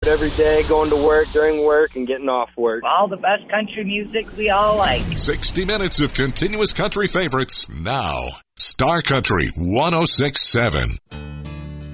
every day, going to work, during work, and getting off work. All the best country music we all like. 60 minutes of continuous country favorites now. Star Country 106.7.